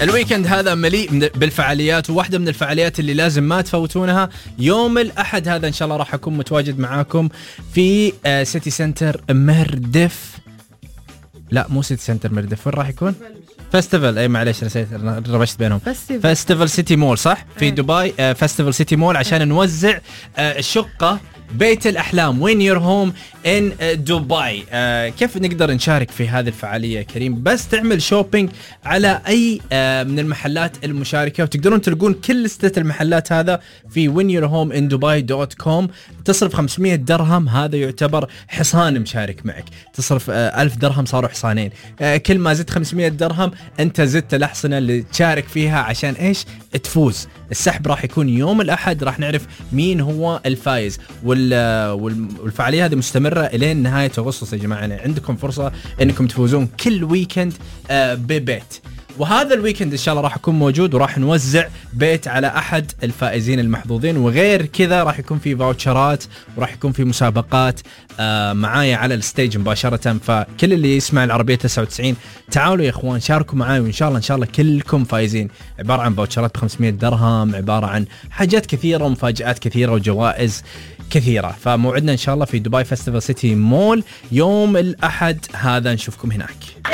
الويكند هذا مليء بالفعاليات، وواحدة من الفعاليات اللي لازم ما تفوتونها يوم الأحد هذا إن شاء الله راح أكون متواجد معاكم في سيتي سنتر مردف. لا مو سيتي سنتر مردف، وين راح يكون؟ فستيفال. اي معليش نسيت، ربشت بينهم. فستيفال سيتي مول، صح؟ في دبي فستيفال سيتي مول عشان نوزع شقة بيت الأحلام وين يور هوم إن دبي. كيف نقدر نشارك في هذه الفعالية كريم؟ بس تعمل شوبينج على أي من المحلات المشاركة، وتقدرون تلقون كل لستة المحلات هذا في whenyourhomeindubai.com. تصرف 500 درهم، هذا يعتبر حصان مشارك معك. تصرف 1000 درهم صاروا حصانين. كل ما زدت 500 درهم أنت زدت الأحصنة اللي تشارك فيها عشان إيش؟ تفوز. السحب راح يكون يوم الأحد، راح نعرف مين هو الفائز. والفعالية هذه مستمرة إلى نهاية أغسطس يا جماعة، يعني عندكم فرصة أنكم تفوزون كل ويكند ببيت. وهذا الويكند إن شاء الله راح أكون موجود، وراح نوزع بيت على أحد الفائزين المحظوظين. وغير كذا راح يكون في فاوتشرات، وراح يكون في مسابقات معايا على الستيج مباشرة. فكل اللي يسمع العربية 99 تعالوا يا إخوان شاركوا معاي، وإن شاء الله كلكم فائزين. عبارة عن فاوتشرات ب500 درهم، عبارة عن حاجات كثيرة ومفاجآت كثيرة وجوائز كثيرة. فموعدنا إن شاء الله في دبي فستيفال سيتي مول يوم الأحد هذا، نشوفكم هناك.